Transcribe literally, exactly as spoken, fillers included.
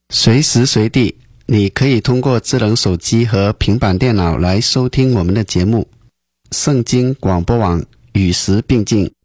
随时随地，你可以通过智能手机和平板电脑来收听我们的节目。圣经广播网与时并进。